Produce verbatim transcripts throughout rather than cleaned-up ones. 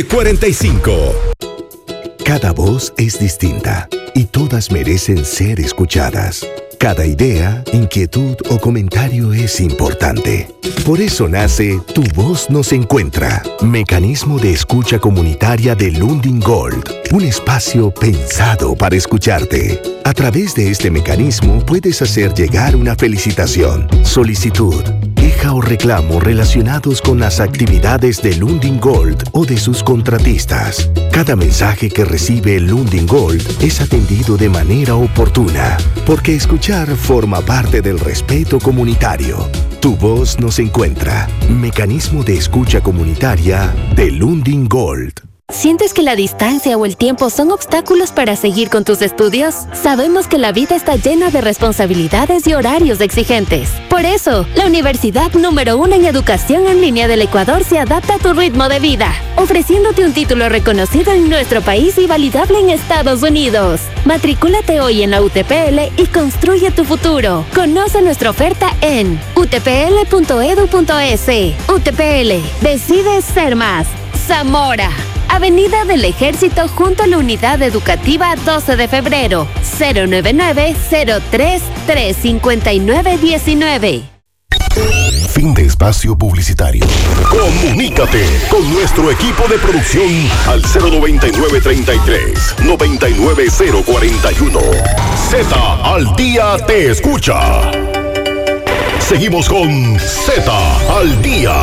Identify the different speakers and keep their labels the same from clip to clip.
Speaker 1: cuarenta y cinco.
Speaker 2: Cada voz es distinta y todas merecen ser escuchadas. Cada idea, inquietud o comentario es importante. Por eso nace Tu Voz Nos Encuentra, mecanismo de escucha comunitaria de Lundin Gold, un espacio pensado para escucharte. A través de este mecanismo puedes hacer llegar una felicitación, solicitud, queja o reclamo relacionados con las actividades de Lundin Gold o de sus contratistas. Cada mensaje que recibe Lundin Gold es atendido de manera oportuna, porque escuchar forma parte del respeto comunitario. Tu Voz Nos Encuentra, mecanismo de escucha comunitaria de Lundin Gold.
Speaker 3: ¿Sientes que la distancia o el tiempo son obstáculos para seguir con tus estudios? Sabemos que la vida está llena de responsabilidades y horarios exigentes. Por eso, la universidad número uno en educación en línea del Ecuador se adapta a tu ritmo de vida, ofreciéndote un título reconocido en nuestro país y validable en Estados Unidos. Matricúlate hoy en la U T P L y construye tu futuro. Conoce nuestra oferta en u t p l punto e d u punto e s. U T P L, decide ser más. Zamora, Avenida del Ejército junto a la Unidad Educativa doce de febrero, cero nueve nueve, cero tres, tres cinco nueve uno nueve.
Speaker 2: Fin de espacio publicitario.
Speaker 1: Comunícate con nuestro equipo de producción al cero noventa y nueve, treinta y tres, noventa y nueve, cero cuarenta y uno. Z al día te escucha. Seguimos con Z al día.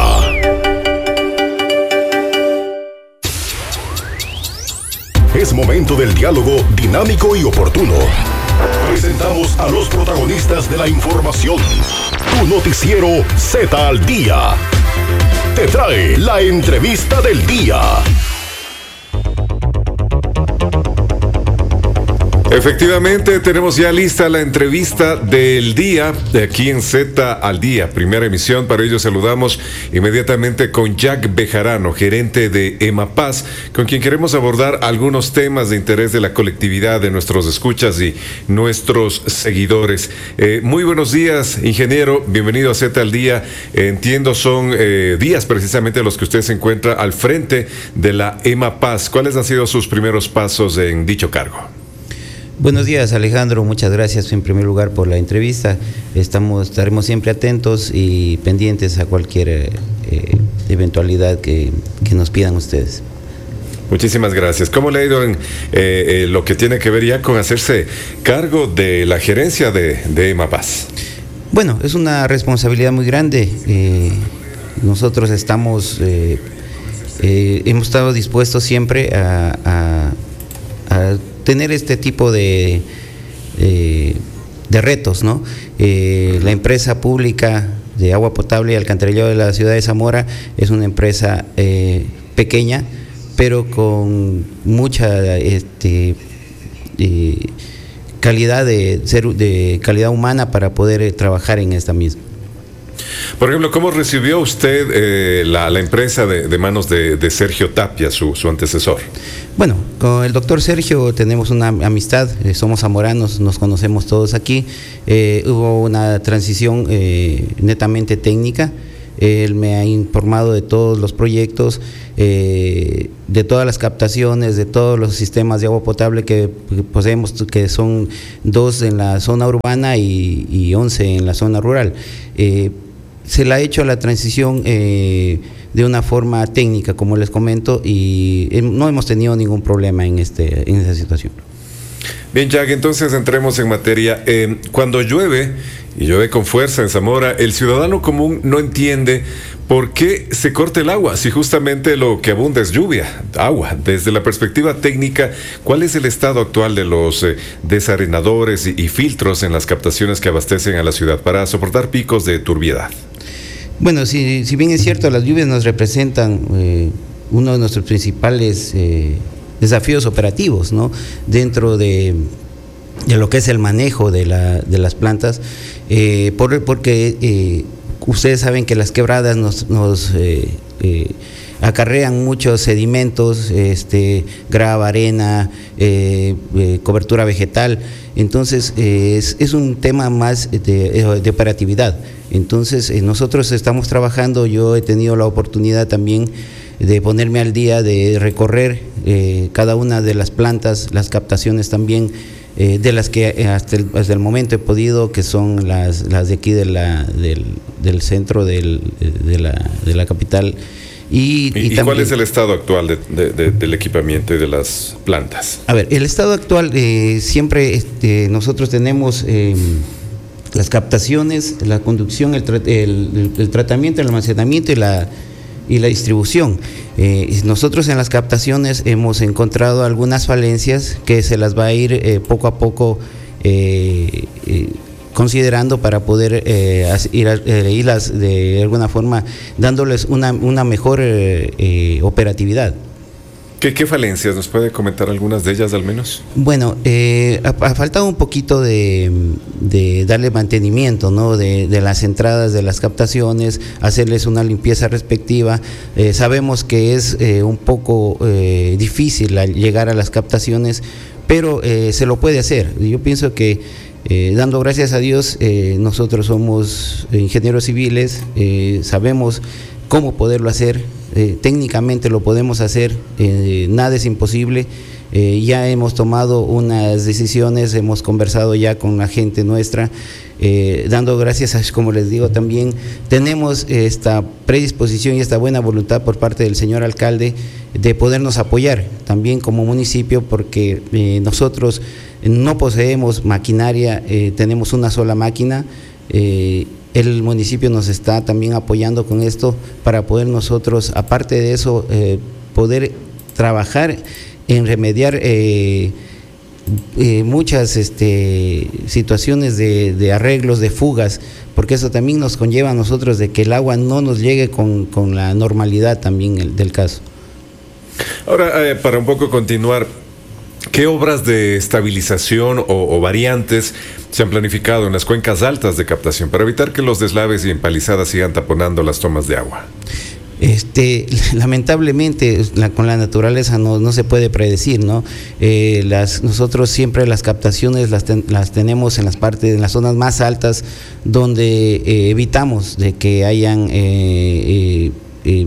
Speaker 1: Es momento del diálogo dinámico y oportuno. Presentamos a los protagonistas de la información. Tu noticiero Z al día te trae la entrevista del día.
Speaker 4: Efectivamente, tenemos ya lista la entrevista del día de aquí en Z al Día, primera emisión. Para ello saludamos inmediatamente con Jack Bejarano, gerente de EMAPaz, con quien queremos abordar algunos temas de interés de la colectividad, de nuestros escuchas y nuestros seguidores. Eh, muy buenos días, ingeniero, bienvenido a Z al Día. Eh, entiendo son eh, días precisamente los que usted se encuentra al frente de la EMAPaz. ¿Cuáles han sido sus primeros pasos en dicho cargo?
Speaker 5: Buenos días, Alejandro, muchas gracias en primer lugar por la entrevista. Estamos, estaremos siempre atentos y pendientes a cualquier eh, eventualidad que, que nos pidan ustedes.
Speaker 4: Muchísimas gracias. ¿Cómo le ha ido en eh, eh, lo que tiene que ver ya con hacerse cargo de la gerencia de, de EMAPaz?
Speaker 5: Bueno, es una responsabilidad muy grande. Eh, nosotros estamos, eh, eh, hemos estado dispuestos siempre a, a, a tener este tipo de, eh, de retos, ¿no? Eh, la empresa pública de agua potable y alcantarillado de la ciudad de Zamora es una empresa eh, pequeña, pero con mucha este, eh, calidad de, ser, de calidad humana para poder eh, trabajar en esta misma.
Speaker 4: Por ejemplo, ¿cómo recibió usted eh, la, la empresa de, de manos de, de Sergio Tapia, su, su antecesor?
Speaker 5: Bueno, con el doctor Sergio tenemos una amistad, eh, somos zamoranos, nos conocemos todos aquí. Eh, hubo una transición eh, netamente técnica. Él me ha informado de todos los proyectos, eh, de todas las captaciones, de todos los sistemas de agua potable que poseemos, que son dos en la zona urbana y, y once en la zona rural. Eh, se le ha hecho la transición eh, de una forma técnica, como les comento, y no hemos tenido ningún problema en, este, en esa situación.
Speaker 4: Bien, Jack, entonces entremos en materia. Eh, cuando llueve, y llueve con fuerza en Zamora, el ciudadano común no entiende por qué se corta el agua, si justamente lo que abunda es lluvia, agua. Desde la perspectiva técnica, ¿cuál es el estado actual de los eh, desarenadores y, y filtros en las captaciones que abastecen a la ciudad para soportar picos de turbiedad?
Speaker 5: Bueno, si, si bien es cierto, las lluvias nos representan eh, uno de nuestros principales eh, desafíos operativos, ¿no? Dentro de, de lo que es el manejo de, la, de las plantas, eh, por, porque eh, ustedes saben que las quebradas nos, nos eh, eh, acarrean muchos sedimentos, este, grava, arena, eh, eh, cobertura vegetal. Entonces eh, es, es un tema más de, de operatividad. Entonces eh, nosotros estamos trabajando, yo he tenido la oportunidad también de ponerme al día, de recorrer eh, cada una de las plantas, las captaciones también, eh, de las que hasta el, hasta el momento he podido, que son las, las de aquí de la, del, del centro del, de, la, de la capital. Y,
Speaker 4: ¿Y, y, ¿Y también, cuál es el estado actual de, de, de, del equipamiento y de las plantas?
Speaker 5: A ver, el estado actual, eh, siempre este, nosotros tenemos eh, las captaciones, la conducción, el, tra el, el tratamiento, el almacenamiento y la, y la distribución. Eh, nosotros en las captaciones hemos encontrado algunas falencias que se las va a ir eh, poco a poco eh, eh, considerando para poder eh, ir, eh, irlas de alguna forma dándoles una, una mejor eh, eh, operatividad.
Speaker 4: ¿Qué, ¿Qué falencias? ¿Nos puede comentar algunas de ellas al menos?
Speaker 5: Bueno, eh, ha, ha faltado un poquito de, de darle mantenimiento, ¿no? De, de las entradas de las captaciones, hacerles una limpieza respectiva. Eh, sabemos que es eh, un poco eh, difícil llegar a las captaciones, pero eh, se lo puede hacer. Yo pienso que eh, dando gracias a Dios, eh, nosotros somos ingenieros civiles, eh, sabemos cómo poderlo hacer. Eh, técnicamente lo podemos hacer, eh, nada es imposible. Eh, ya hemos tomado unas decisiones, hemos conversado ya con la gente nuestra, eh, dando gracias a, como les digo también, tenemos esta predisposición y esta buena voluntad por parte del señor alcalde de podernos apoyar también como municipio, porque eh, nosotros no poseemos maquinaria, eh, tenemos una sola máquina. eh, El municipio nos está también apoyando con esto para poder nosotros, aparte de eso, eh, poder trabajar en remediar eh, eh, muchas este, situaciones de, de arreglos, de fugas, porque eso también nos conlleva a nosotros de que el agua no nos llegue con, con la normalidad también el, del caso.
Speaker 4: Ahora, eh, para un poco continuar, ¿qué obras de estabilización o, o variantes se han planificado en las cuencas altas de captación para evitar que los deslaves y empalizadas sigan taponando las tomas de agua?
Speaker 5: Este, lamentablemente la, con la naturaleza no, no se puede predecir, ¿no? Eh, las, nosotros siempre las captaciones las, ten, las tenemos en las partes, en las zonas más altas, donde eh, evitamos de que hayan eh, eh, eh,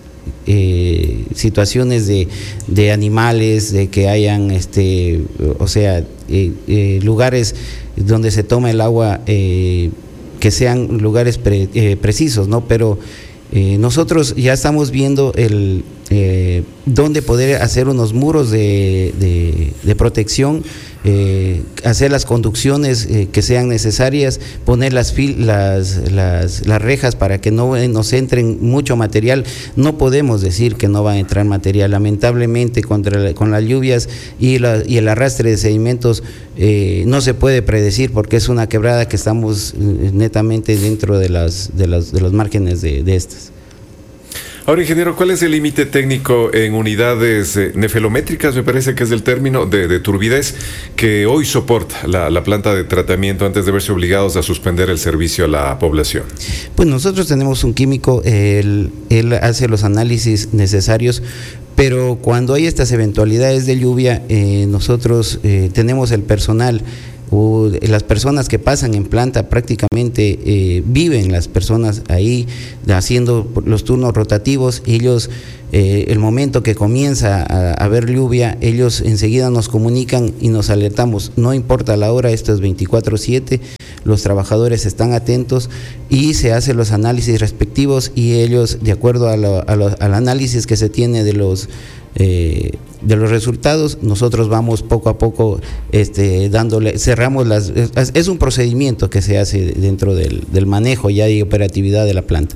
Speaker 5: Eh, situaciones de, de animales, de que hayan este, o sea, eh, eh, lugares donde se toma el agua, eh, que sean lugares pre, eh, precisos, ¿no? Pero eh, nosotros ya estamos viendo el eh, dónde poder hacer unos muros de, de, de protección, eh, hacer las conducciones eh, que sean necesarias, poner las, fil, las, las, las rejas para que no nos entren mucho material. No podemos decir que no va a entrar material, lamentablemente contra, con las lluvias y, la, y el arrastre de sedimentos eh, no se puede predecir, porque es una quebrada que estamos netamente dentro de, las, de, las, de los márgenes de, de estas.
Speaker 4: Ahora, ingeniero, ¿cuál es el límite técnico en unidades eh, nefelométricas, me parece que es el término, de, de turbidez que hoy soporta la, la planta de tratamiento antes de verse obligados a suspender el servicio a la población?
Speaker 5: Pues nosotros tenemos un químico, él, él hace los análisis necesarios, pero cuando hay estas eventualidades de lluvia, eh, nosotros eh, tenemos el personal, o las personas que pasan en planta prácticamente eh, viven las personas ahí haciendo los turnos rotativos. Ellos, eh, el momento que comienza a, a haber lluvia, ellos enseguida nos comunican y nos alertamos, no importa la hora, esto es veinticuatro siete, los trabajadores están atentos y se hacen los análisis respectivos, y ellos, de acuerdo a lo, a lo, al análisis que se tiene de los eh, de los resultados, nosotros vamos poco a poco este, dándole, cerramos las, es, es un procedimiento que se hace dentro del, del manejo ya y operatividad de la planta.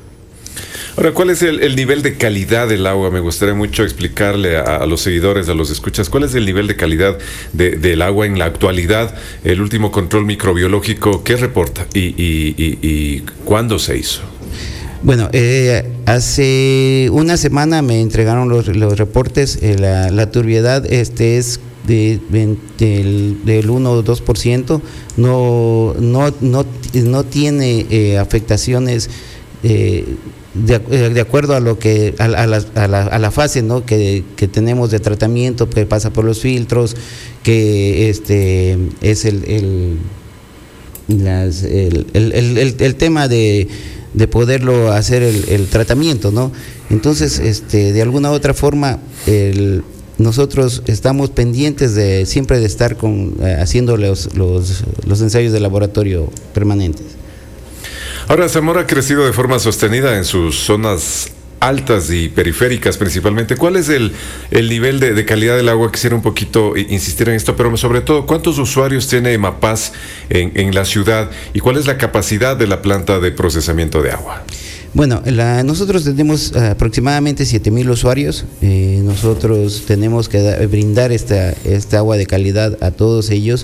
Speaker 4: Ahora, ¿cuál es el, el nivel de calidad del agua? Me gustaría mucho explicarle a, a los seguidores, a los escuchas, ¿cuál es el nivel de calidad de, del agua en la actualidad? El último control microbiológico, ¿qué reporta? ¿Y, y, y, y cuándo se hizo?
Speaker 5: Bueno, eh, hace una semana me entregaron los, los reportes, eh, la, la turbiedad este es de, de, del, del uno o dos por ciento, no, no, no, no tiene eh, afectaciones eh, de, de acuerdo a lo que a, a, la, a, la, a la fase, ¿no? que, que tenemos de tratamiento, que pasa por los filtros, que este es el, el, las, el, el, el, el, el tema de de poderlo hacer el, el tratamiento, ¿no? Entonces, este, de alguna u otra forma, el, nosotros estamos pendientes de siempre de estar con, eh, haciendo los, los, los ensayos de laboratorio permanentes.
Speaker 4: Ahora, Zamora ha crecido de forma sostenida en sus zonas altas y periféricas principalmente. ¿Cuál es el, el nivel de, de calidad del agua? Quisiera un poquito insistir en esto, pero sobre todo, ¿cuántos usuarios tiene EMAPAS en, en la ciudad y cuál es la capacidad de la planta de procesamiento de agua?
Speaker 5: Bueno, la, nosotros tenemos aproximadamente siete mil usuarios. Eh, nosotros tenemos que da, brindar esta, esta agua de calidad a todos ellos.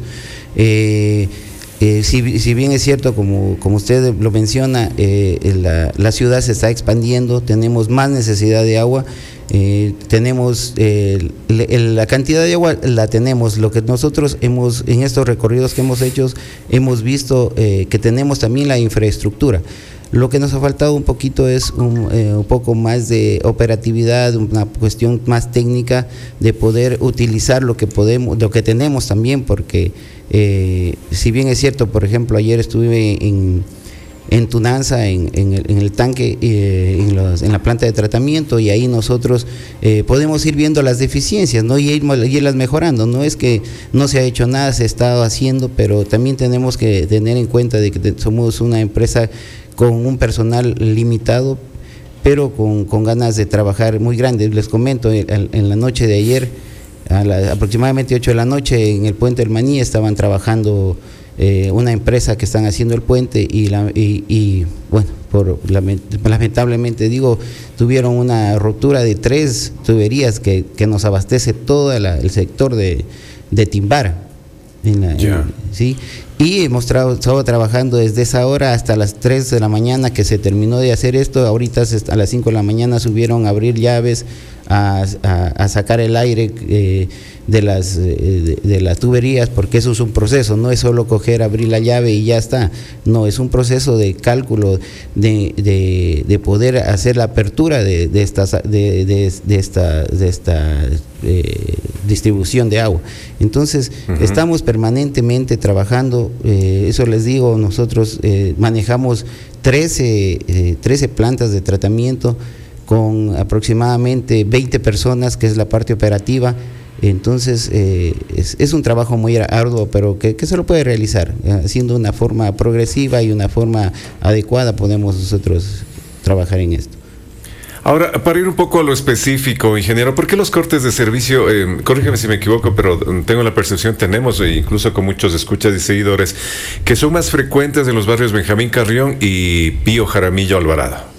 Speaker 5: Eh, Eh, si, si bien es cierto, como, como usted lo menciona, eh, la, la ciudad se está expandiendo, tenemos más necesidad de agua, eh, tenemos eh, el, la cantidad de agua la tenemos. Lo que nosotros hemos, en estos recorridos que hemos hecho, hemos visto eh, que tenemos también la infraestructura. Lo que nos ha faltado un poquito es un, eh, un poco más de operatividad, una cuestión más técnica de poder utilizar lo que podemos, lo que tenemos también, porque eh, si bien es cierto, por ejemplo, ayer estuve en, en Tunanza, en, en, el, en el tanque, eh, en, los, en la planta de tratamiento, y ahí nosotros eh, podemos ir viendo las deficiencias, ¿no? Y, ir, y irlas mejorando. No es que no se ha hecho nada, se ha estado haciendo, pero también tenemos que tener en cuenta de que somos una empresa con un personal limitado, pero con, con ganas de trabajar muy grandes. Les comento, en, en la noche de ayer, a la, aproximadamente ocho de la noche, en el puente del Maní estaban trabajando eh, una empresa que están haciendo el puente y, la, y, y bueno, por, lamentablemente digo, tuvieron una rotura de tres tuberías que, que nos abastece todo la, el sector de, de Timbara. En la, yeah. en, ¿sí? Y hemos tra estado trabajando desde esa hora hasta las tres de la mañana que se terminó de hacer esto. Ahorita a las cinco de la mañana subieron a abrir llaves, a, a, a sacar el aire eh, de, las, eh, de, de las tuberías, porque eso es un proceso, no es solo coger, abrir la llave y ya está. No, es un proceso de cálculo, de, de, de poder hacer la apertura de, de, estas, de, de, de esta, de esta eh, distribución de agua. Entonces, uh-huh. estamos permanentemente trabajando, eh, eso les digo, nosotros eh, manejamos trece, eh, trece plantas de tratamiento con aproximadamente veinte personas, que es la parte operativa. Entonces, eh, es, es un trabajo muy arduo, pero que, que se lo puede realizar, eh, haciendo una forma progresiva y una forma adecuada podemos nosotros trabajar en esto.
Speaker 4: Ahora, para ir un poco a lo específico, ingeniero, ¿por qué los cortes de servicio, eh, corrígeme si me equivoco, pero tengo la percepción, tenemos, e incluso con muchos escuchas y seguidores, que son más frecuentes en los barrios Benjamín Carrión y Pío Jaramillo Alvarado?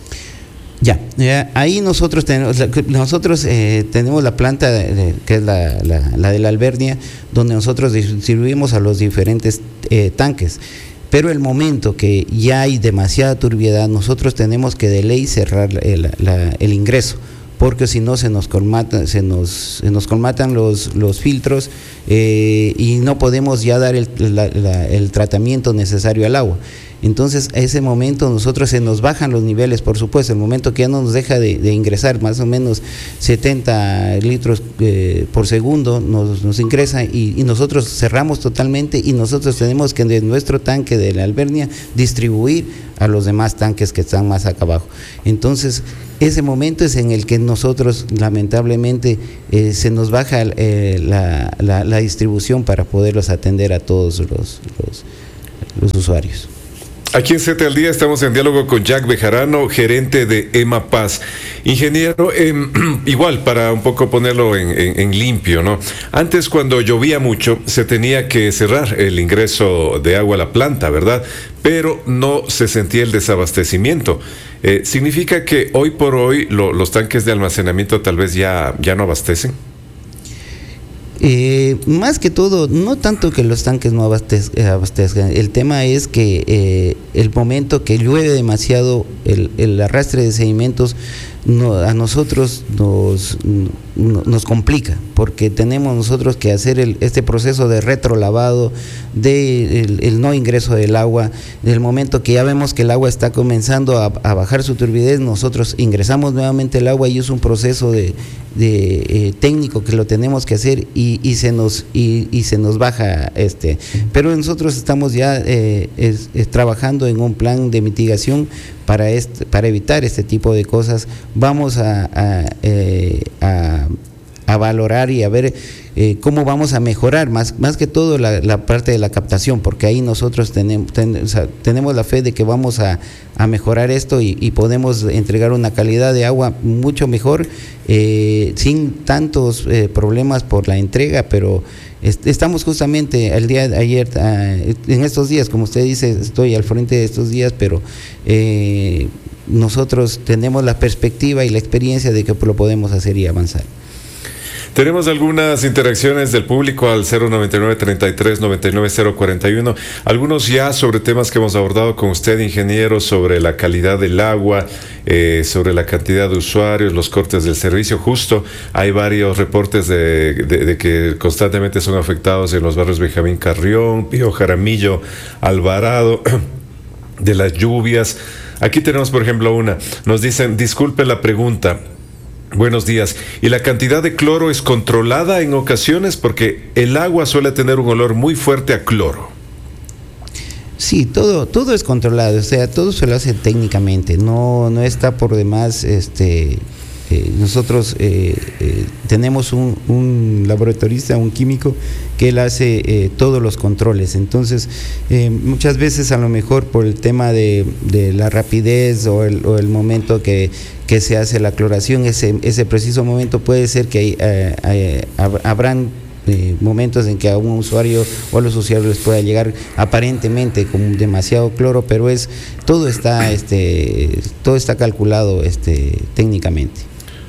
Speaker 5: Ya, ya, ahí nosotros tenemos, nosotros eh, tenemos la planta de, de, que es la, la, la de la Albernia, donde nosotros distribuimos a los diferentes eh, tanques. Pero el momento que ya hay demasiada turbiedad, nosotros tenemos que de ley cerrar el, la, el ingreso, porque si no se nos colmata, se nos, se nos colmatan los, los filtros eh, y no podemos ya dar el, la, la, el tratamiento necesario al agua. Entonces, a ese momento nosotros se nos bajan los niveles, por supuesto, el momento que ya no nos deja de, de ingresar más o menos setenta litros eh, por segundo, nos, nos ingresa y, y nosotros cerramos totalmente y nosotros tenemos que de nuestro tanque de la Albernia distribuir a los demás tanques que están más acá abajo. Entonces, ese momento es en el que nosotros lamentablemente eh, se nos baja eh, la, la, la distribución para poderlos atender a todos los, los, los usuarios.
Speaker 4: Aquí en Z al Día estamos en diálogo con Jack Bejarano, gerente de EMAPAS. Ingeniero, eh, igual para un poco ponerlo en, en, en limpio, ¿no? Antes, cuando llovía mucho, se tenía que cerrar el ingreso de agua a la planta, ¿verdad? Pero no se sentía el desabastecimiento. Eh, ¿Significa que hoy por hoy lo, los tanques de almacenamiento tal vez ya, ya no abastecen?
Speaker 5: Eh, más que todo, no tanto que los tanques no abastezcan, abastezcan. El tema es que eh, el momento que llueve demasiado, el, el arrastre de sedimentos no, a nosotros nos, no, nos complica, porque tenemos nosotros que hacer el, este proceso de retrolavado, de el, el no ingreso del agua. En el momento que ya vemos que el agua está comenzando a, a bajar su turbidez, nosotros ingresamos nuevamente el agua y es un proceso de, de eh, técnico que lo tenemos que hacer y, y se nos y, y se nos baja este. Pero nosotros estamos ya eh, es, es, trabajando en un plan de mitigación para, este, para evitar este tipo de cosas, vamos a, a, eh, a, a valorar y a ver eh, cómo vamos a mejorar, más, más que todo la, la parte de la captación, porque ahí nosotros tenemos, ten, o sea, tenemos la fe de que vamos a, a mejorar esto y, y podemos entregar una calidad de agua mucho mejor, eh, sin tantos eh, problemas por la entrega, pero estamos justamente el día de ayer, en estos días, como usted dice, estoy al frente de estos días, pero eh, nosotros tenemos la perspectiva y la experiencia de que lo podemos hacer y avanzar.
Speaker 4: Tenemos algunas interacciones del público al cero noventa y nueve, treinta y tres, noventa y nueve, cero cuarenta y uno, algunos ya sobre temas que hemos abordado con usted, ingeniero, sobre la calidad del agua, eh, sobre la cantidad de usuarios, los cortes del servicio. Justo hay varios reportes de, de, de que constantemente son afectados en los barrios Benjamín Carrión, Pío Jaramillo, Alvarado, de las lluvias. Aquí tenemos, por ejemplo, una, nos dicen, disculpe la pregunta, buenos días, ¿y la cantidad de cloro es controlada en ocasiones? Porque el agua suele tener un olor muy fuerte a cloro.
Speaker 5: Sí, todo, todo es controlado, o sea, todo se lo hace técnicamente, no, no está por demás, este, eh, nosotros eh, eh, tenemos un, un laboratorista, un químico, que él hace eh, todos los controles, entonces eh, muchas veces a lo mejor por el tema de, de la rapidez o el, o el momento que, que se hace la cloración, ese, ese preciso momento puede ser que hay, eh, eh, habrán Eh, momentos en que a un usuario o a los usuarios les pueda llegar aparentemente con demasiado cloro, pero es todo está este todo está calculado este técnicamente.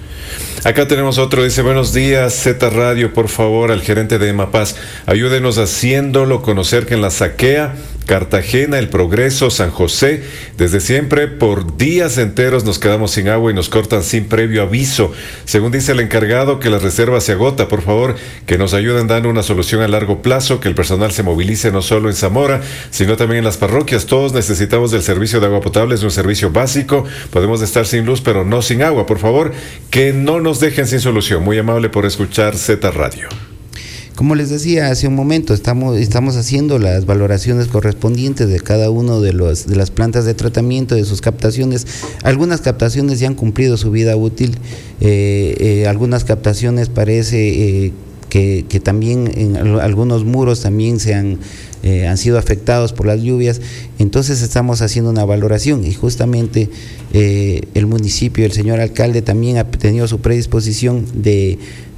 Speaker 4: Acá tenemos otro, dice, buenos días, Z Radio, por favor, al gerente de EMAPAS, ayúdenos haciéndolo conocer que en La Saquea, Cartagena, El Progreso, San José, desde siempre por días enteros nos quedamos sin agua y nos cortan sin previo aviso. Según dice el encargado, que la reserva se agota. Por favor, que nos ayuden dando una solución a largo plazo, que el personal se movilice no solo en Zamora, sino también en las parroquias. Todos necesitamos del servicio de agua potable, es un servicio básico. Podemos estar sin luz, pero no sin agua. Por favor, que no nos dejen sin solución. Muy amable por escuchar Z Radio.
Speaker 5: Como les decía hace un momento, estamos, estamos haciendo las valoraciones correspondientes de cada uno de, los, de las plantas de tratamiento, de sus captaciones. Algunas captaciones ya han cumplido su vida útil, eh, eh, algunas captaciones parece eh, que, que también en algunos muros también se han, eh, han sido afectados por las lluvias. Entonces estamos haciendo una valoración y justamente eh, el municipio, el señor alcalde también ha tenido su predisposición de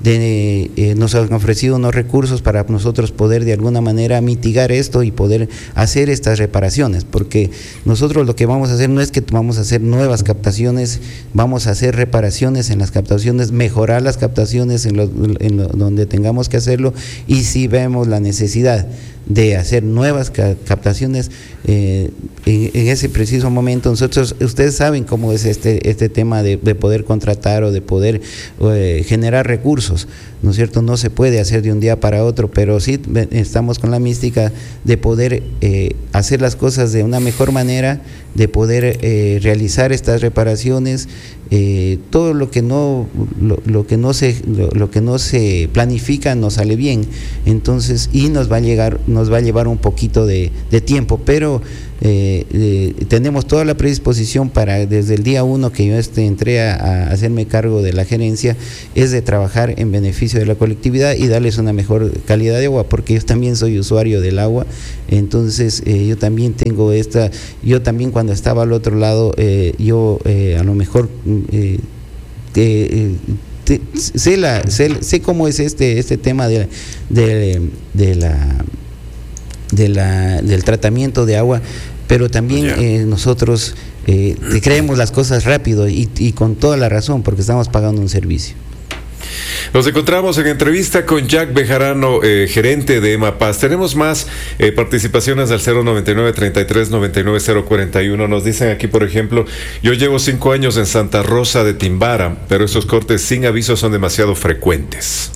Speaker 5: De, eh, nos han ofrecido unos recursos para nosotros poder de alguna manera mitigar esto y poder hacer estas reparaciones, porque nosotros lo que vamos a hacer no es que vamos a hacer nuevas captaciones, vamos a hacer reparaciones en las captaciones, mejorar las captaciones en, lo, en lo, donde tengamos que hacerlo, y si vemos la necesidad de hacer nuevas captaciones eh, en, en ese preciso momento, nosotros, ustedes saben cómo es este, este tema de, de poder contratar o de poder eh, generar recursos, ¿no es cierto? No se puede hacer de un día para otro, pero sí estamos con la mística de poder eh, hacer las cosas de una mejor manera, de poder eh, realizar estas reparaciones. Eh, todo lo que no lo, lo que no se lo, lo que no se planifica nos sale bien, entonces, y nos va a llegar nos va a llevar un poquito de, de tiempo, pero eh, eh, tenemos toda la predisposición para, desde el día uno que yo este, entré a, a hacerme cargo de la gerencia, es de trabajar en beneficio de la colectividad y darles una mejor calidad de agua, porque yo también soy usuario del agua, entonces eh, yo también tengo esta, yo también cuando estaba al otro lado, eh, yo eh, a lo mejor eh, eh, te, sé, la, sé, sé cómo es este, este tema de, de, de la de la del tratamiento de agua, pero también eh, nosotros eh, creemos las cosas rápido y, y con toda la razón, porque estamos pagando un servicio.
Speaker 4: Nos encontramos en entrevista con Jack Bejarano, eh, gerente de EMAPAS. Tenemos más eh, participaciones al cero noventa y nueve, treinta y tres, noventa y nueve, cero cuarenta y uno. Nos dicen aquí, por ejemplo, yo llevo cinco años en Santa Rosa de Timbara, pero esos cortes sin aviso son demasiado frecuentes.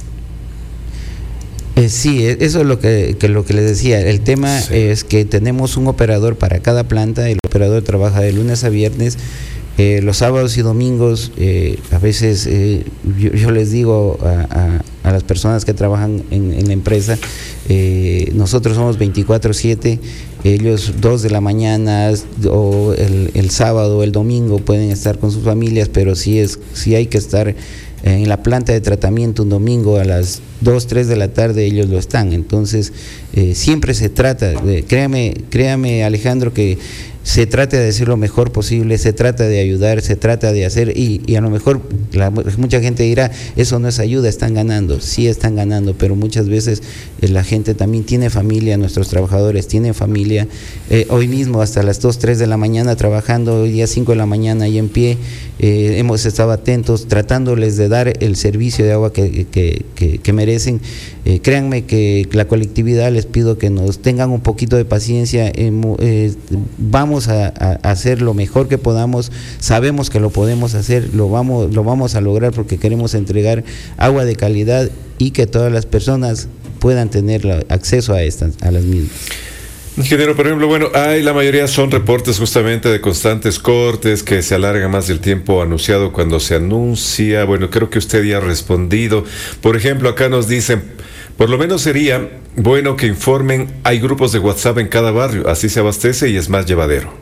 Speaker 5: Eh, sí, eso es lo que, que lo que les decía. El tema sí. es que tenemos un operador para cada planta. El operador trabaja de lunes a viernes. Eh, los sábados y domingos, eh, a veces eh, yo, yo les digo a, a, a las personas que trabajan en, en la empresa, eh, nosotros somos veinticuatro siete ellos dos de la mañana o el, el sábado o el domingo pueden estar con sus familias, pero si es si hay que estar en la planta de tratamiento un domingo a las dos, tres de la tarde, ellos lo están. Entonces eh, siempre se trata, de, créame, créame Alejandro, que se trata de hacer lo mejor posible, se trata de ayudar, se trata de hacer, y, y a lo mejor la, mucha gente dirá, eso no es ayuda, están ganando, sí están ganando, pero muchas veces eh, la gente también tiene familia, nuestros trabajadores tienen familia, eh, hoy mismo hasta las dos, tres de la mañana trabajando, hoy día cinco de la mañana y en pie, eh, hemos estado atentos, tratándoles de dar el servicio de agua que, que, que, que merecen. Eh, créanme que la colectividad, les pido que nos tengan un poquito de paciencia, eh, eh, vamos a, a hacer lo mejor que podamos, sabemos que lo podemos hacer, lo vamos, lo vamos a lograr porque queremos entregar agua de calidad y que todas las personas puedan tener acceso a estas, a las mismas.
Speaker 4: Ingeniero, por ejemplo, bueno, hay la mayoría son reportes justamente de constantes cortes que se alargan más del tiempo anunciado cuando se anuncia. Bueno, creo que usted ya ha respondido. Por ejemplo, acá nos dicen, por lo menos sería bueno que informen, hay grupos de WhatsApp en cada barrio, así se abastece y es más llevadero.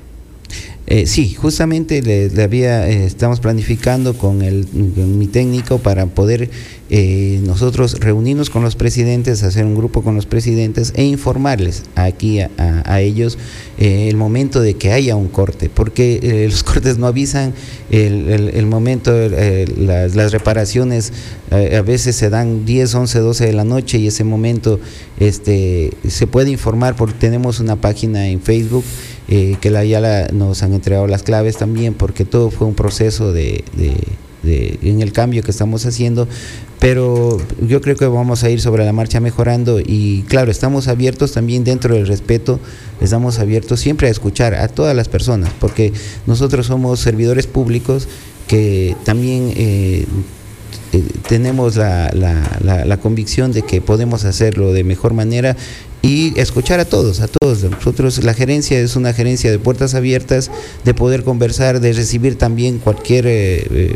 Speaker 5: Eh, sí, justamente le, le había, eh, estamos planificando con, el, con mi técnico para poder eh, nosotros reunirnos con los presidentes, hacer un grupo con los presidentes e informarles aquí a, a, a ellos eh, el momento de que haya un corte, porque eh, los cortes no avisan el, el, el momento, eh, las, las reparaciones eh, a veces se dan diez, once, doce de la noche y ese momento este, se puede informar porque tenemos una página en Facebook. Eh, que la, ya la, nos han entregado las claves también, porque todo fue un proceso de, de, de, en el cambio que estamos haciendo, pero yo creo que vamos a ir sobre la marcha mejorando y claro, estamos abiertos también dentro del respeto, estamos abiertos siempre a escuchar a todas las personas, porque nosotros somos servidores públicos que también eh, eh, tenemos la, la, la, la convicción de que podemos hacerlo de mejor manera y escuchar a todos, a todos. Nosotros, la gerencia es una gerencia de puertas abiertas, de poder conversar, de recibir también cualquier eh, eh,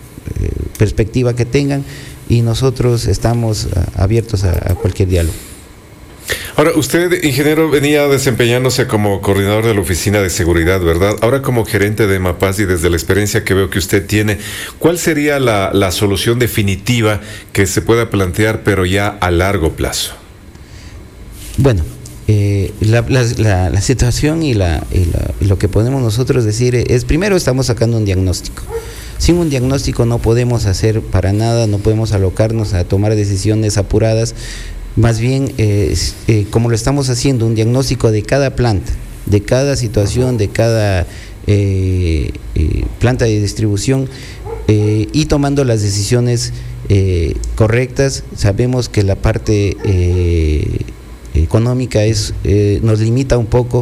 Speaker 5: perspectiva que tengan y nosotros estamos abiertos a, a cualquier diálogo.
Speaker 4: Ahora, usted, ingeniero, venía desempeñándose como coordinador de la Oficina de Seguridad, ¿verdad? Ahora como gerente de Mapaz y desde la experiencia que veo que usted tiene, ¿cuál sería la, la solución definitiva que se pueda plantear, pero ya a largo plazo?
Speaker 5: Bueno, eh, la, la, la, la situación y, la, y, la, y lo que podemos nosotros decir es, primero estamos sacando un diagnóstico. Sin un diagnóstico no podemos hacer para nada, no podemos alocarnos a tomar decisiones apuradas. Más bien, eh, eh, como lo estamos haciendo, un diagnóstico de cada planta, de cada situación, de cada eh, eh, planta de distribución eh, y tomando las decisiones eh, correctas. Sabemos que la parte eh, económica es eh, nos limita un poco,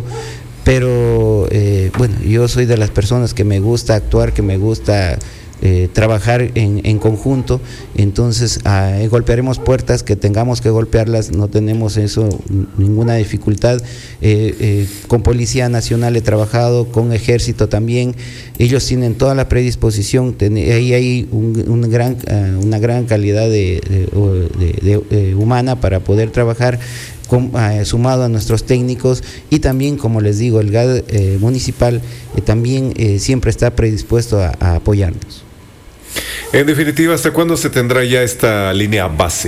Speaker 5: pero eh, bueno, yo soy de las personas que me gusta actuar, que me gusta eh, trabajar en, en conjunto, entonces eh, golpearemos puertas que tengamos que golpearlas, no tenemos eso, ninguna dificultad. Eh, eh, con Policía Nacional he trabajado, con Ejército también, ellos tienen toda la predisposición, ten, ahí hay un, un gran, uh, una gran calidad de, de, de, de, de humana para poder trabajar. Con, eh, sumado a nuestros técnicos y también, como les digo, el G A D eh, municipal eh, también eh, siempre está predispuesto a, a apoyarnos.
Speaker 4: En definitiva, ¿hasta cuándo se tendrá ya esta línea base?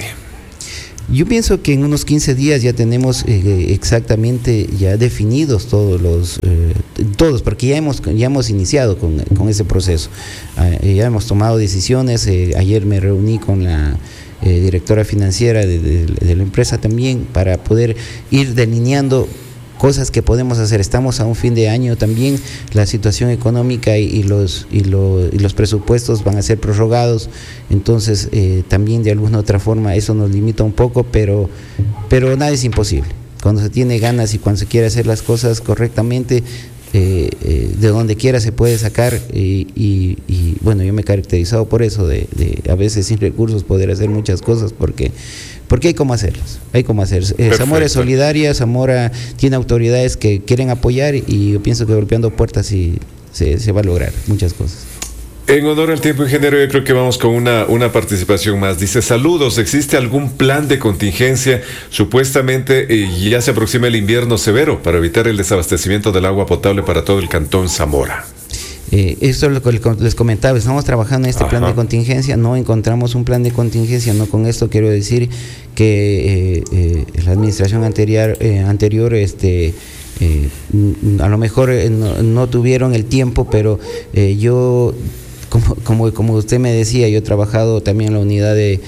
Speaker 5: Yo pienso que en unos quince días ya tenemos eh, exactamente ya definidos todos los eh, todos, porque ya hemos ya hemos iniciado con, con ese proceso. Eh, ya hemos tomado decisiones. Eh, ayer me reuní con la Eh, directora financiera de, de, de la empresa también para poder ir delineando cosas que podemos hacer. Estamos a un fin de año también, la situación económica y, y, los, y, lo, y los presupuestos van a ser prorrogados, entonces eh, también de alguna otra forma eso nos limita un poco, pero, pero nada es imposible. Cuando se tiene ganas y cuando se quiere hacer las cosas correctamente, Eh, eh, de donde quiera se puede sacar y, y, y bueno, yo me he caracterizado por eso, de, de a veces sin recursos poder hacer muchas cosas, porque porque hay cómo hacerlas, hay cómo hacer. Eh, Zamora es solidaria, Zamora tiene autoridades que quieren apoyar y yo pienso que golpeando puertas y se, se va a lograr muchas cosas.
Speaker 4: En honor al tiempo, ingeniero, yo creo que vamos con una, una participación más. Dice, saludos, ¿existe algún plan de contingencia? Supuestamente eh, ya se aproxima el invierno severo para evitar el desabastecimiento del agua potable para todo el cantón Zamora.
Speaker 5: Eh, esto es lo que les comentaba, estamos trabajando en este Ajá. plan de contingencia, no encontramos un plan de contingencia, no con esto quiero decir que eh, eh, la administración anterior, eh, anterior este, eh, a lo mejor eh, no, no tuvieron el tiempo, pero eh, yo... Como, como, como usted me decía, yo he trabajado también en la unidad de,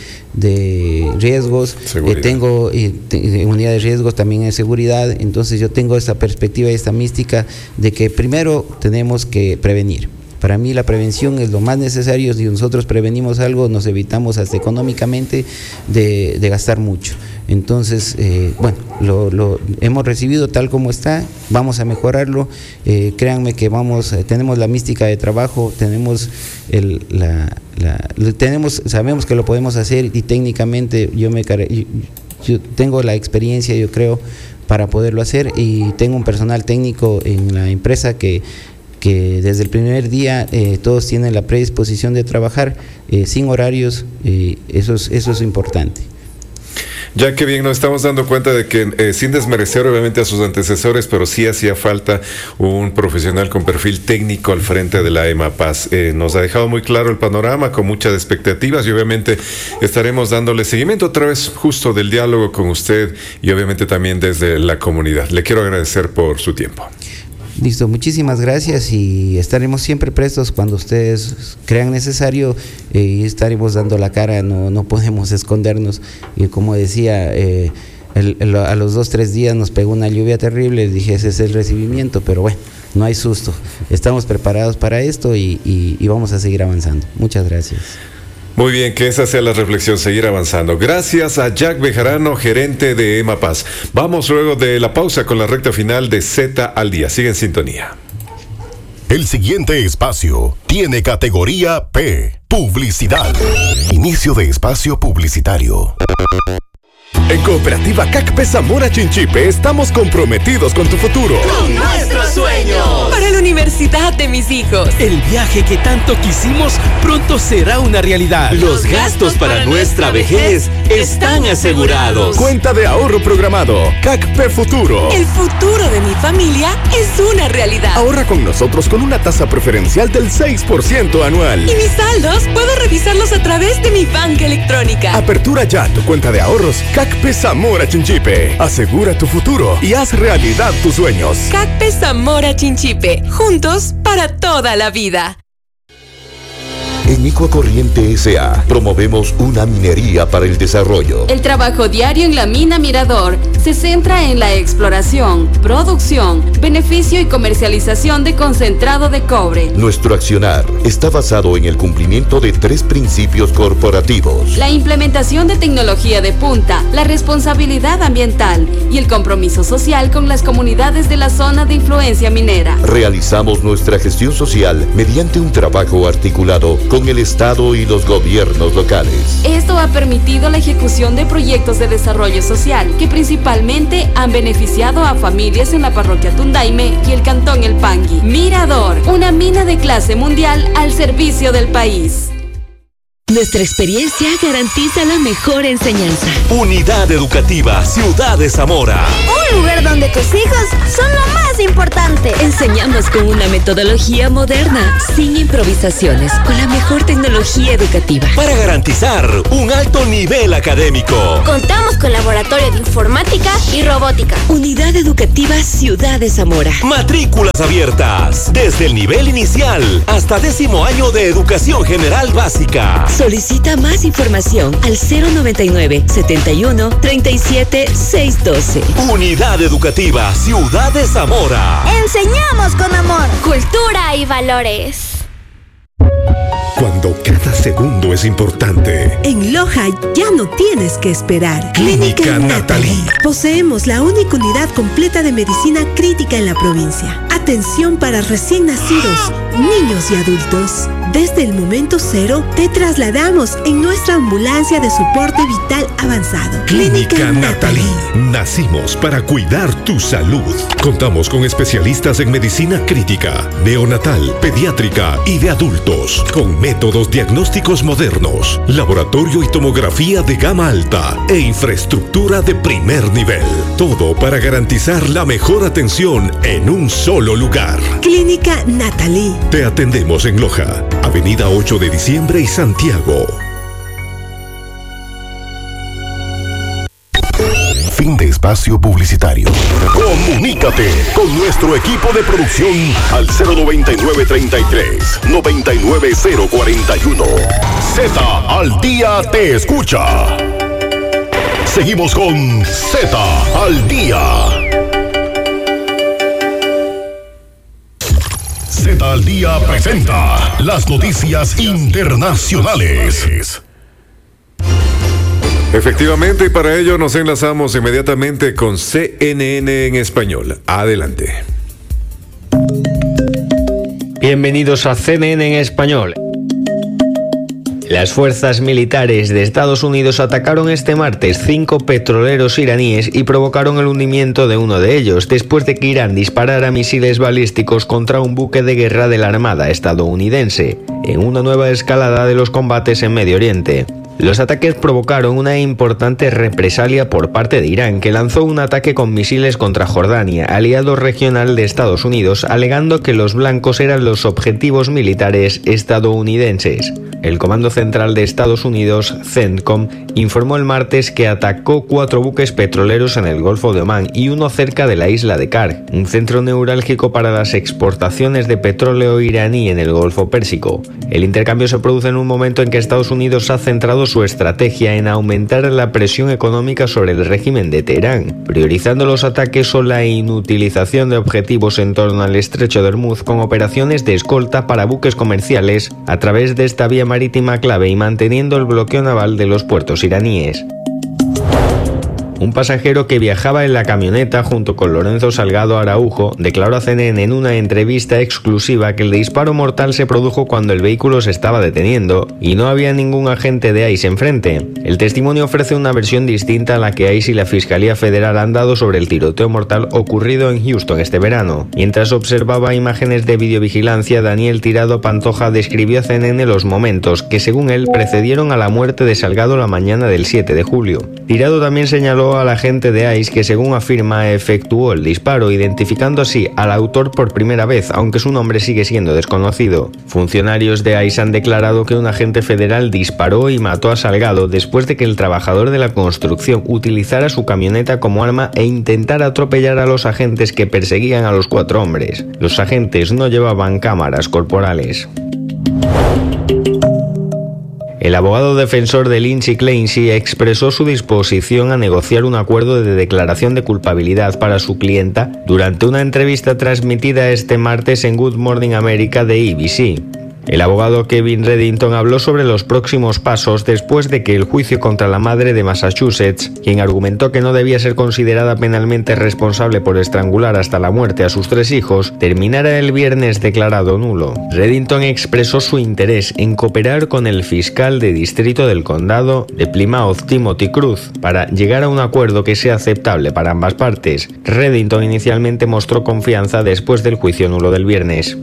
Speaker 5: de riesgos, eh, tengo eh, te, unidad de riesgos también en seguridad, entonces yo tengo esta perspectiva y esta mística de que primero tenemos que prevenir. Para mí la prevención es lo más necesario. Si nosotros prevenimos algo, nos evitamos hasta económicamente de, de gastar mucho. Entonces, eh, bueno, lo, lo hemos recibido tal como está, vamos a mejorarlo. Eh, créanme que vamos, eh, tenemos la mística de trabajo, tenemos el, la, la, tenemos, sabemos que lo podemos hacer y técnicamente yo me yo, yo tengo la experiencia, yo creo, para poderlo hacer, y tengo un personal técnico en la empresa que que desde el primer día eh, todos tienen la predisposición de trabajar eh, sin horarios, eh, eso es, eso es importante.
Speaker 4: Ya que bien, nos estamos dando cuenta de que, eh, sin desmerecer obviamente a sus antecesores, pero sí hacía falta un profesional con perfil técnico al frente de la EMAPAS. Eh, nos ha dejado muy claro el panorama, con muchas expectativas, y obviamente estaremos dándole seguimiento otra vez justo del diálogo con usted y obviamente también desde la comunidad. Le quiero agradecer por su tiempo.
Speaker 5: Listo, muchísimas gracias, y estaremos siempre prestos cuando ustedes crean necesario, eh, y estaremos dando la cara, no, no podemos escondernos. Y como decía, eh, el, el, a los dos, tres días nos pegó una lluvia terrible, dije ese es el recibimiento, pero bueno, no hay susto, estamos preparados para esto y, y, y vamos a seguir avanzando. Muchas gracias.
Speaker 4: Muy bien, que esa sea la reflexión, seguir avanzando. Gracias a Jack Bejarano, gerente de EMAPAS. Vamos luego de la pausa con la recta final de Z al Día. Sigue en sintonía.
Speaker 1: El siguiente espacio tiene categoría P, publicidad. Inicio de espacio publicitario. En Cooperativa C A C P Zamora Chinchipe estamos comprometidos con tu futuro.
Speaker 6: ¡Con nuestros sueños!
Speaker 7: Para la universidad de mis hijos.
Speaker 8: El viaje que tanto quisimos pronto será una realidad.
Speaker 6: Los gastos para, para nuestra vejez están asegurados.
Speaker 1: Cuenta de ahorro programado. C A C P Futuro.
Speaker 7: El futuro de mi familia es una realidad.
Speaker 1: Ahorra con nosotros con una tasa preferencial del seis por ciento anual.
Speaker 7: Y mis saldos puedo revisarlos a través de mi banca electrónica.
Speaker 1: Apertura ya tu cuenta de ahorros C A C P Zamora Chinchipe. Asegura tu futuro y haz realidad tus sueños.
Speaker 7: C A C P Zamora Chinchipe. Juntos para toda la vida.
Speaker 2: En Ecocorriente S A promovemos una minería para el desarrollo.
Speaker 3: El trabajo diario en la mina Mirador se centra en la exploración, producción, beneficio y comercialización de concentrado de cobre.
Speaker 2: Nuestro accionar está basado en el cumplimiento de tres principios corporativos:
Speaker 3: la implementación de tecnología de punta, la responsabilidad ambiental y el compromiso social con las comunidades de la zona de influencia minera.
Speaker 2: Realizamos nuestra gestión social mediante un trabajo articulado con el Estado y los gobiernos locales.
Speaker 3: Esto ha permitido la ejecución de proyectos de desarrollo social que principalmente han beneficiado a familias en la parroquia Tundaime y el cantón El Pangui. Mirador, una mina de clase mundial al servicio del país.
Speaker 9: Nuestra experiencia garantiza la mejor enseñanza.
Speaker 6: Unidad Educativa Ciudad de Zamora.
Speaker 10: Un lugar donde tus hijos son lo más importante.
Speaker 9: Enseñamos con una metodología moderna, sin improvisaciones, con la mejor tecnología educativa.
Speaker 6: Para garantizar un alto nivel académico.
Speaker 10: Contamos con laboratorio de informática y robótica.
Speaker 9: Unidad Educativa Ciudad de Zamora.
Speaker 6: Matrículas abiertas. Desde el nivel inicial hasta décimo año de educación general básica.
Speaker 9: Solicita más información al cero noventa y nueve, setenta y uno, treinta y siete, seiscientos doce.
Speaker 6: Unidad Educativa Ciudad de Zamora.
Speaker 10: Enseñamos con amor, cultura y valores.
Speaker 1: Cuando cada segundo es importante.
Speaker 11: En Loja ya no tienes que esperar.
Speaker 1: Clínica, Clínica Natalie.
Speaker 11: Poseemos la única unidad completa de medicina crítica en la provincia. atención para recién nacidos, niños y adultos. Desde el momento cero, te trasladamos en nuestra ambulancia de soporte vital avanzado.
Speaker 1: Clínica, Clínica Natalie. Natalie. Nacimos para cuidar tu salud. Contamos con especialistas en medicina crítica, neonatal, pediátrica y de adultos, con métodos diagnósticos modernos, laboratorio y tomografía de gama alta e infraestructura de primer nivel. Todo para garantizar la mejor atención en un solo lugar.
Speaker 11: Clínica Natalie.
Speaker 1: Te atendemos en Loja, Avenida ocho de diciembre y Santiago. Fin de espacio publicitario. Comunícate con nuestro equipo de producción al cero noventa y nueve, treinta y tres, noventa y nueve cero cuarenta y uno. Z al día te escucha. Seguimos con Z al día. Z al día presenta las noticias internacionales.
Speaker 4: Efectivamente, y para ello nos enlazamos inmediatamente con C N N en español. Adelante.
Speaker 12: Bienvenidos a C N N en español. Las fuerzas militares de Estados Unidos atacaron este martes cinco petroleros iraníes y provocaron el hundimiento de uno de ellos, después de que Irán disparara misiles balísticos contra un buque de guerra de la Armada estadounidense, en una nueva escalada de los combates en Medio Oriente. Los ataques provocaron una importante represalia por parte de Irán, que lanzó un ataque con misiles contra Jordania, aliado regional de Estados Unidos, alegando que los blancos eran los objetivos militares estadounidenses. El Comando Central de Estados Unidos, CENTCOM, informó el martes que atacó cuatro buques petroleros en el Golfo de Omán y uno cerca de la isla de Kar, un centro neurálgico para las exportaciones de petróleo iraní en el Golfo Pérsico. El intercambio se produce en un momento en que Estados Unidos ha centrado su estrategia en aumentar la presión económica sobre el régimen de Teherán, priorizando los ataques o la inutilización de objetivos en torno al estrecho de Hormuz con operaciones de escolta para buques comerciales a través de esta vía marítima clave y manteniendo el bloqueo naval de los puertos iraníes. Un pasajero que viajaba en la camioneta junto con Lorenzo Salgado Araujo declaró a C N N en una entrevista exclusiva que el disparo mortal se produjo cuando el vehículo se estaba deteniendo y no había ningún agente de ICE enfrente. El testimonio ofrece una versión distinta a la que ICE y la Fiscalía Federal han dado sobre el tiroteo mortal ocurrido en Houston este verano. Mientras observaba imágenes de videovigilancia, Daniel Tirado Pantoja describió a C N N los momentos que, según él, precedieron a la muerte de Salgado la mañana del siete de julio. Tirado también señaló al agente de ICE que, según afirma, efectuó el disparo, identificando así al autor por primera vez, aunque su nombre sigue siendo desconocido. Funcionarios de ICE han declarado que un agente federal disparó y mató a Salgado después de que el trabajador de la construcción utilizara su camioneta como arma e intentara atropellar a los agentes que perseguían a los cuatro hombres. Los agentes no llevaban cámaras corporales. El abogado defensor de Lindsay Clancy expresó su disposición a negociar un acuerdo de declaración de culpabilidad para su clienta durante una entrevista transmitida este martes en Good Morning America de A B C. El abogado Kevin Reddington habló sobre los próximos pasos después de que el juicio contra la madre de Massachusetts, quien argumentó que no debía ser considerada penalmente responsable por estrangular hasta la muerte a sus tres hijos, terminara el viernes declarado nulo. Reddington expresó su interés en cooperar con el fiscal de distrito del condado de Plymouth, Timothy Cruz, para llegar a un acuerdo que sea aceptable para ambas partes. Reddington inicialmente mostró confianza después del juicio nulo del viernes.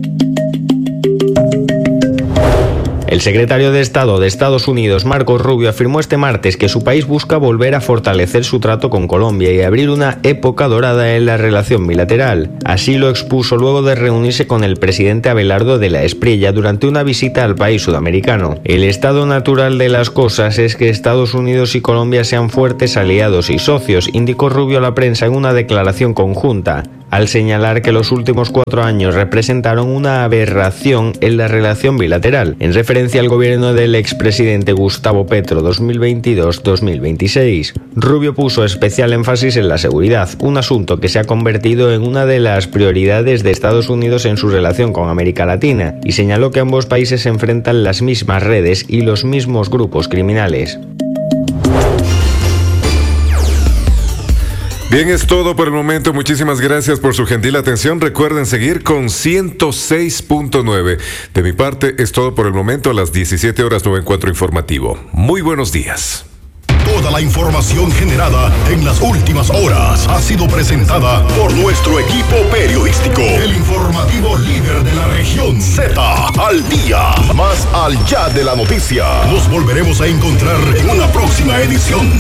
Speaker 12: El secretario de Estado de Estados Unidos, Marco Rubio, afirmó este martes que su país busca volver a fortalecer su trato con Colombia y abrir una época dorada en la relación bilateral. Así lo expuso luego de reunirse con el presidente Abelardo de la Espriella durante una visita al país sudamericano. El estado natural de las cosas es que Estados Unidos y Colombia sean fuertes aliados y socios, indicó Rubio a la prensa en una declaración conjunta, al señalar que los últimos cuatro años representaron una aberración en la relación bilateral, en referencia al gobierno del expresidente Gustavo Petro dos mil veintidós a dos mil veintiséis. Rubio puso especial énfasis en la seguridad, un asunto que se ha convertido en una de las prioridades de Estados Unidos en su relación con América Latina, y señaló que ambos países enfrentan las mismas redes y los mismos grupos criminales.
Speaker 4: Bien, es todo por el momento. Muchísimas gracias por su gentil atención. Recuerden seguir con ciento seis punto nueve. De mi parte, es todo por el momento. A las diecisiete horas, nuevo encuentro informativo. Muy buenos días.
Speaker 1: Toda la información generada en las últimas horas ha sido presentada por nuestro equipo periodístico. El informativo líder de la región, Z al día. Más allá de la noticia. Nos volveremos a encontrar en una próxima edición.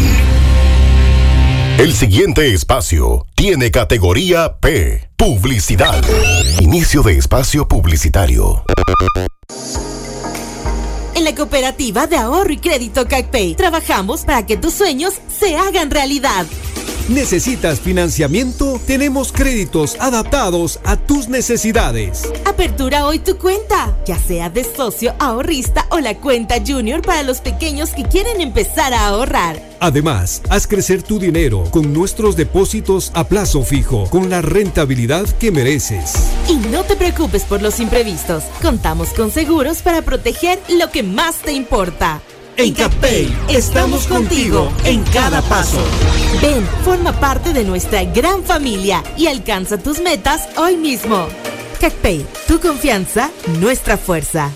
Speaker 1: El siguiente espacio tiene categoría P, publicidad. Inicio de espacio publicitario.
Speaker 13: En la Cooperativa de Ahorro y Crédito CACPEI trabajamos para que tus sueños se hagan realidad.
Speaker 14: ¿Necesitas financiamiento? Tenemos créditos adaptados a tus necesidades.
Speaker 13: Apertura hoy tu cuenta, ya sea de socio, ahorrista o la cuenta Junior para los pequeños que quieren empezar a ahorrar.
Speaker 14: Además, haz crecer tu dinero con nuestros depósitos a plazo fijo, con la rentabilidad que mereces.
Speaker 13: Y no te preocupes por los imprevistos. Contamos con seguros para proteger lo que más te importa.
Speaker 15: En CACPEI estamos contigo en cada paso.
Speaker 13: Ven, forma parte de nuestra gran familia y alcanza tus metas hoy mismo. CACPEI, tu confianza, nuestra fuerza.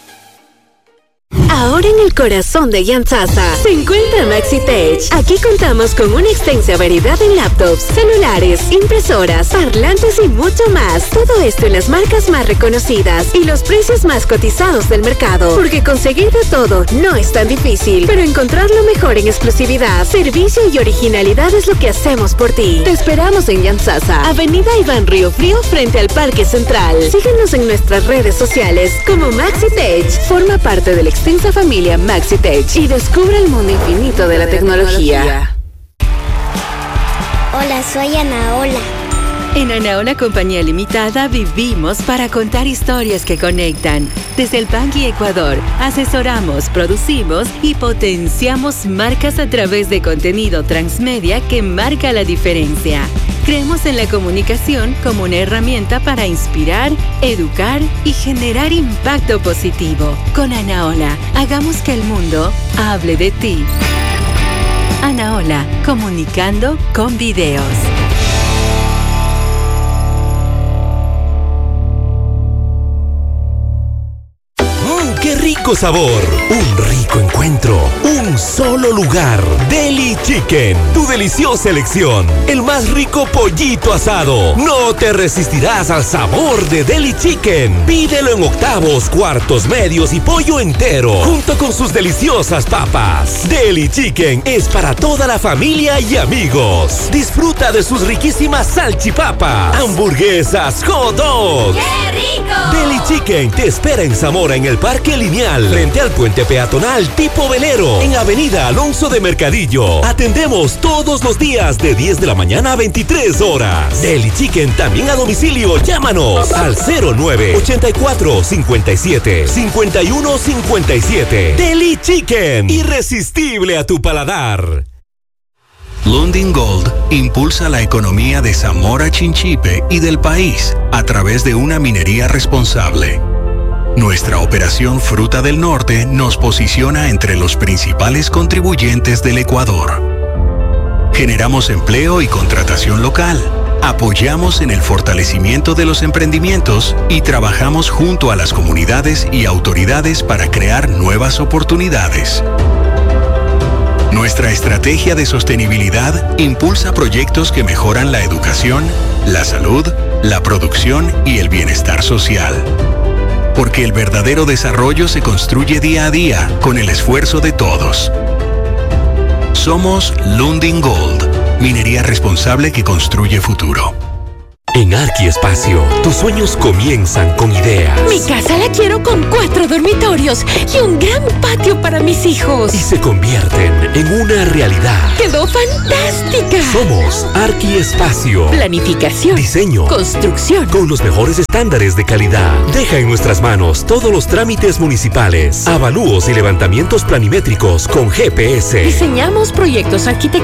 Speaker 3: Ahora en el corazón de Yantzaza se encuentra MaxiTech. Aquí contamos con una extensa variedad en laptops, celulares, impresoras, parlantes y mucho más. Todo esto en las marcas más reconocidas y los precios más cotizados del mercado. Porque conseguir de todo no es tan difícil, pero encontrar lo mejor en exclusividad, servicio y originalidad es lo que hacemos por ti. Te esperamos en Yantzaza, Avenida Iván Río Frío frente al Parque Central. Síguenos en nuestras redes sociales como MaxiTech. Forma parte del extensa familia MaxiTech y descubre el mundo infinito de la tecnología.
Speaker 10: Hola, soy Anaola.
Speaker 16: En Anaola Compañía Limitada vivimos para contar historias que conectan. Desde el Bangui Ecuador, asesoramos, producimos y potenciamos marcas a través de contenido transmedia que marca la diferencia. Creemos en la comunicación como una herramienta para inspirar, educar y generar impacto positivo. Con Anaola, hagamos que el mundo hable de ti. Anaola, comunicando con videos.
Speaker 6: ¡Qué rico sabor! Un rico encuentro. Un solo lugar. Deli Chicken. Tu deliciosa elección. El más rico pollito asado. No te resistirás al sabor de Deli Chicken. Pídelo en octavos, cuartos, medios y pollo entero. Junto con sus deliciosas papas. Deli Chicken es para toda la familia y amigos. Disfruta de sus riquísimas salchipapas, hamburguesas, hot dogs.
Speaker 10: ¡Qué rico!
Speaker 6: Deli Chicken te espera en Zamora en el Parque Lineal, frente al puente peatonal tipo velero, en Avenida Alonso de Mercadillo. Atendemos todos los días de diez de la mañana a veintitrés horas. Deli Chicken también a domicilio. Llámanos al cero nueve ochenta y cuatro cincuenta y siete cincuenta y uno cincuenta y siete. Deli Chicken, irresistible a tu paladar.
Speaker 17: Lundin Gold impulsa la economía de Zamora Chinchipe y del país a través de una minería responsable. Nuestra operación Fruta del Norte nos posiciona entre los principales contribuyentes del Ecuador. Generamos empleo y contratación local, apoyamos en el fortalecimiento de los emprendimientos y trabajamos junto a las comunidades y autoridades para crear nuevas oportunidades. Nuestra estrategia de sostenibilidad impulsa proyectos que mejoran la educación, la salud, la producción y el bienestar social. Porque el verdadero desarrollo se construye día a día con el esfuerzo de todos. Somos Lundin Gold, minería responsable que construye futuro.
Speaker 6: En Arquiespacio, tus sueños comienzan con ideas.
Speaker 18: Mi casa la quiero con cuatro dormitorios y un gran patio para mis hijos.
Speaker 6: Y se convierten en una realidad.
Speaker 18: ¡Quedó fantástica!
Speaker 6: Somos Arquiespacio.
Speaker 18: Planificación,
Speaker 6: diseño,
Speaker 18: construcción,
Speaker 6: con los mejores estándares de calidad. Deja en nuestras manos todos los trámites municipales, avalúos y levantamientos planimétricos con G P S.
Speaker 18: Diseñamos proyectos arquitectónicos